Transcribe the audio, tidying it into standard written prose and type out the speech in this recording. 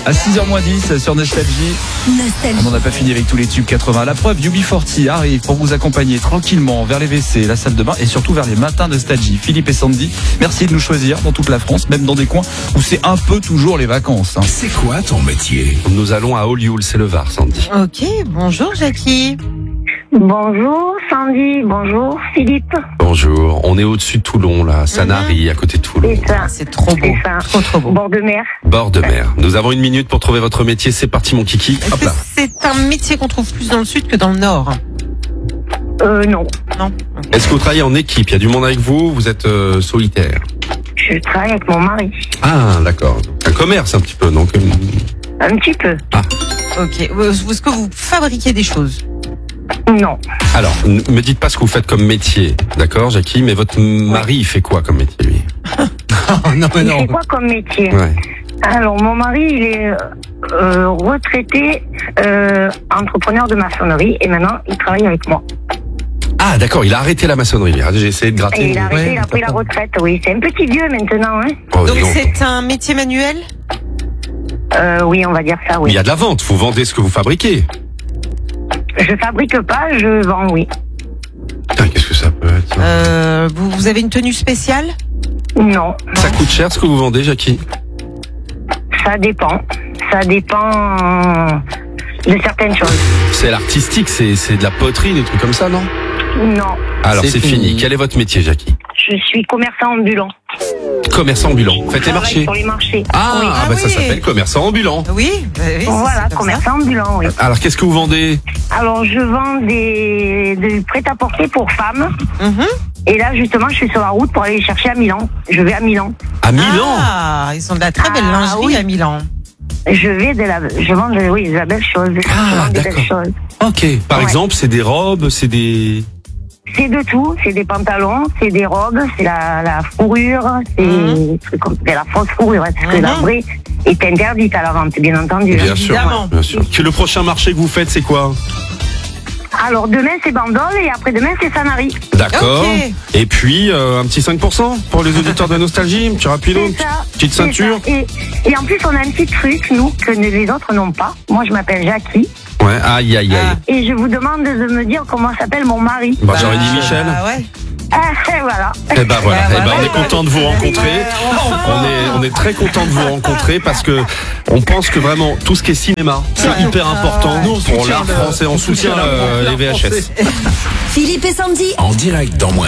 À 6h10 sur Nostalgie. On n'en a pas fini avec tous les tubes 80. La preuve, UB40 arrive pour vous accompagner tranquillement vers les WC, la salle de bain et surtout vers les matins Nostalgie. Philippe et Sandy, merci de nous choisir dans toute la France, même dans des coins où c'est un peu toujours les vacances. C'est quoi ton métier? Nous allons à Olioul, c'est le Var, Sandy. Ok, bonjour Jackie. Bonjour Sandy, bonjour Philippe. Bonjour, on est au-dessus de Toulon, là, Sanary, à côté de Toulon. C'est ça. C'est trop beau. C'est ça. Trop beau. Bord de mer. Bord de mer. Nous avons 1 minute pour trouver votre métier, c'est parti mon kiki. Est-ce Hop que là. c'est un métier qu'on trouve plus dans le sud que dans le nord? Non. Non. Est-ce que vous travaillez en équipe? Il y a du monde avec vous? Vous êtes solitaire? Je travaille avec mon mari. Ah, d'accord. Un commerce un petit peu, donc. Un petit peu. Ok. Est-ce que vous fabriquez des choses? Non. Alors, ne me dites pas ce que vous faites comme métier, d'accord, Jackie? Mais votre mari, il fait quoi comme métier, lui? Non, mais Il fait quoi comme métier? Ouais. Alors, mon mari, il est retraité entrepreneur de maçonnerie et maintenant, il travaille avec moi. Ah, d'accord, il a arrêté la maçonnerie. J'ai essayé de gratter. Et il a arrêté, Ouais, il a pris la retraite, oui. C'est un petit vieux maintenant, hein. Oh, Donc non. c'est un métier manuel? Oui, on va dire ça, Il oui. y a de la vente, vous vendez ce que vous fabriquez. Je fabrique pas, je vends, oui. Putain, qu'est-ce que ça peut être ça Vous avez une tenue spéciale? Non. Ça coûte cher ce que vous vendez, Jackie? Ça dépend. Ça dépend de certaines choses. C'est l'artistique, c'est de la poterie, des trucs comme ça, non? Non. Alors C'est c'est fini. fini. Quel est votre métier, Jackie? Je suis commerçant ambulant. Commerçant ambulant. Faites les Je travaille marchés. sur les marchés. Ah, Oui. bah ça oui. s'appelle commerçant ambulant. Oui. Oui, Voilà, c'est comme ça. commerçant ambulant, oui. Alors qu'est-ce que vous vendez? Alors, je vends du prêt-à-porter pour femmes. Mhm. Et là, justement, je suis sur la route pour aller les chercher à Milan. Je vais à Milan. À Milan? Ah, ils ont de la très belle Ah, lingerie oui. à Milan. Je vends de la belle chose. Je Ah, vends des d'accord. belles choses. Ok. Par Ouais. exemple, c'est des robes, c'est des... C'est de tout. C'est des pantalons, c'est des robes, c'est la fourrure, c'est la fausse fourrure. Parce que la vraie est interdite à la vente, bien entendu. Bien sûr, Évidemment. bien sûr. Que le prochain marché que vous faites, c'est quoi? Alors, demain, c'est Bandol et après-demain, c'est Sanary. D'accord. Ok. Et puis, un petit 5% pour les auditeurs de Nostalgie, un petit rapido, C'est ça. petite C'est ceinture. ça. Et en plus, on a un petit truc, nous, que les autres n'ont pas. Moi, je m'appelle Jackie. Ouais, aïe, aïe, aïe. Et je vous demande de me dire comment s'appelle mon mari. Bah, j'aurais dit Michel. Ah ouais. Et voilà. Eh ben voilà, Bah, eh ben, voilà. on est content de vous rencontrer. On est très content de vous rencontrer parce que on pense que vraiment tout ce qui est cinéma, c'est hyper important pour l'art français. On soutient les VHS. Philippe et Sandy. En direct dans moins